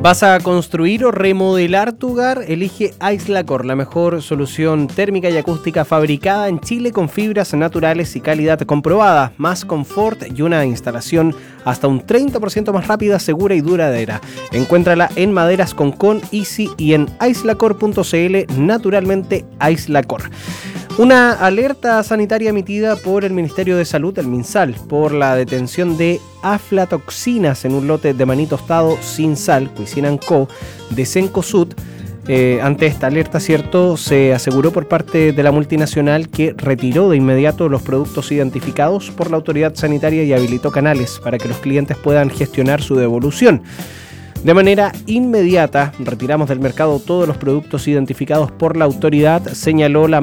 ¿Vas a construir o remodelar tu hogar? Elige Aislacor, la mejor solución térmica y acústica fabricada en Chile con fibras naturales y calidad comprobada. Más confort y una instalación hasta un 30% más rápida, segura y duradera. Encuéntrala en Maderas Concón, Easy y en aislacor.cl, naturalmente Aislacor. Una alerta sanitaria emitida por el Ministerio de Salud, el MinSal, por la detención de aflatoxinas en un lote de maní tostado sin sal, Cuisine & Co, de Cencosud. Ante esta alerta, cierto, se aseguró por parte de la multinacional que retiró de inmediato los productos identificados por la autoridad sanitaria y habilitó canales para que los clientes puedan gestionar su devolución. De manera inmediata, retiramos del mercado todos los productos identificados por la autoridad, señaló la